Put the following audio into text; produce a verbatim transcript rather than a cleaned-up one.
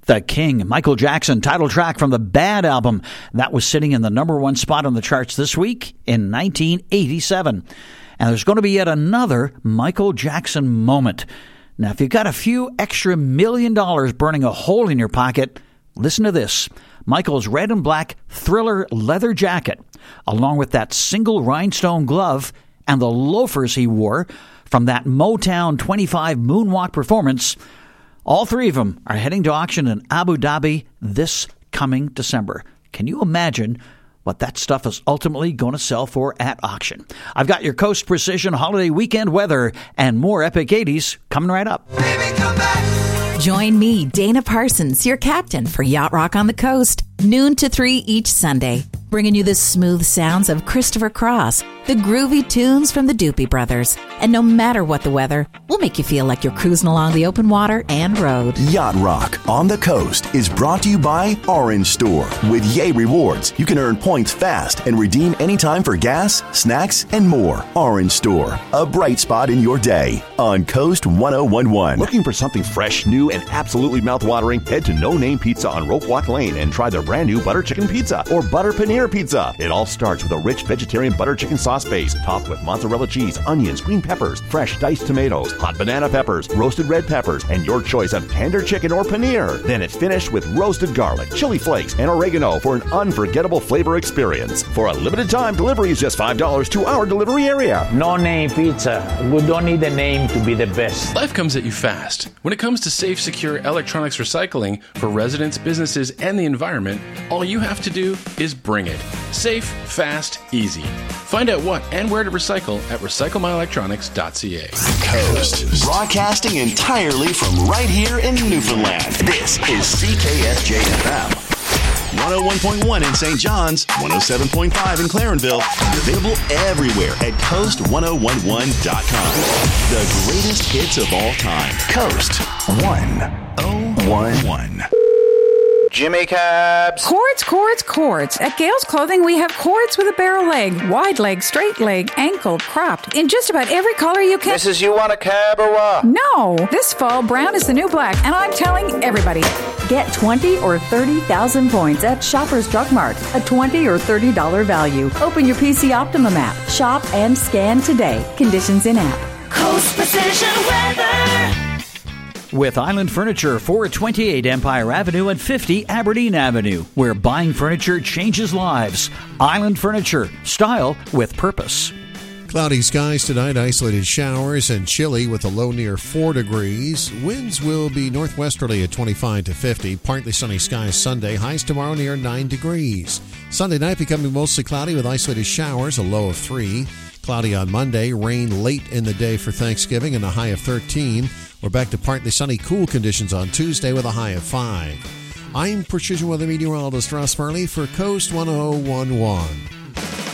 The King, Michael Jackson, title track from the Bad album. That was sitting in the number one spot on the charts this week in nineteen eighty-seven. And there's going to be yet another Michael Jackson moment. Now, if you've got a few extra million dollars burning a hole in your pocket, listen to this. Michael's red and black Thriller leather jacket, along with that single rhinestone glove and the loafers he wore from that Motown twenty-five moonwalk performance, all three of them are heading to auction in Abu Dhabi this coming December. Can you imagine what that stuff is ultimately going to sell for at auction? I've got your Coast Precision holiday weekend weather and more epic eighties coming right up. Baby, come back. Join me, Dana Parsons, your captain for Yacht Rock on the Coast, noon to three each Sunday, bringing you the smooth sounds of Christopher Cross, the groovy tunes from the Doopy Brothers, and no matter what the weather, we'll make you feel like you're cruising along the open water and road. Yacht Rock on the Coast is brought to you by Orange Store. With Yay Rewards, you can earn points fast and redeem anytime for gas, snacks, and more. Orange Store, a bright spot in your day on Coast one oh one one. Looking for something fresh, new, and absolutely mouthwatering? Head to No Name Pizza on Rope Walk Lane and try their brand new butter chicken pizza or butter paneer pizza. It all starts with a rich vegetarian butter chicken sauce base topped with mozzarella cheese, onions, green peppers, fresh diced tomatoes, hot banana peppers, roasted red peppers, and your choice of tender chicken or paneer. Then it's finished with roasted garlic, chili flakes, and oregano for an unforgettable flavor experience. For a limited time, delivery is just five dollars to our delivery area. No Name Pizza. We don't need a name to be the best. Life comes at you fast. When it comes to safe, secure electronics recycling for residents, businesses, and the environment, all you have to do is bring it. Safe, fast, easy. Find out what and where to recycle at recycle my electronics dot c a. Coast, broadcasting entirely from right here in Newfoundland. This is C K S J F M. one oh one point one in Saint John's, one oh seven point five in Clarenville, and available everywhere at coast one oh one one dot com. The greatest hits of all time. Coast one oh one one. Jimmy Cabs. Cords, cords, cords. At Gales Clothing, we have cords with a barrel leg, wide leg, straight leg, ankle, cropped, in just about every color you can. Missus, you want a cab or what? No. This fall, brown is the new black, and I'm telling everybody. Get twenty or thirty thousand points at Shoppers Drug Mart. A twenty or thirty dollars value. Open your P C Optimum app. Shop and scan today. Conditions in app. Coast Precision Weather. With Island Furniture, four twenty-eight Empire Avenue and fifty Aberdeen Avenue, where buying furniture changes lives. Island Furniture, style with purpose. Cloudy skies tonight, isolated showers and chilly with a low near four degrees. Winds will be northwesterly at twenty-five to fifty. Partly sunny skies Sunday. Highs tomorrow near nine degrees. Sunday night becoming mostly cloudy with isolated showers, a low of three. Cloudy on Monday. Rain late in the day for Thanksgiving and a high of thirteen. We're back to partly sunny, cool conditions on Tuesday with a high of five. I'm Precision Weather Meteorologist Ross Farley for Coast one oh one one.